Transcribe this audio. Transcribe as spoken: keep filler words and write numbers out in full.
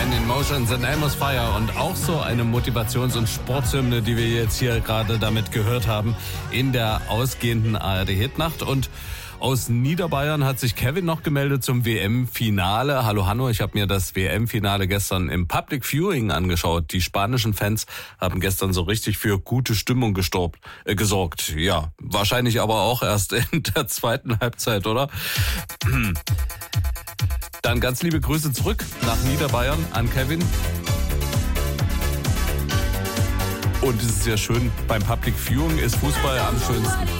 Man in Motion, The Name is Fire und auch so eine Motivations- und Sportshymne, die wir jetzt hier gerade damit gehört haben in der ausgehenden A R D-Hitnacht. Und aus Niederbayern hat sich Kevin noch gemeldet zum W M-Finale. Hallo Hanno, ich habe mir das W M-Finale gestern im Public Viewing angeschaut. Die spanischen Fans haben gestern so richtig für gute Stimmung gestorbt, äh, gesorgt. Ja, wahrscheinlich aber auch erst in der zweiten Halbzeit, oder? Dann ganz liebe Grüße zurück nach Niederbayern an Kevin. Und es ist ja schön, beim Public Viewing ist Fußball am schönsten.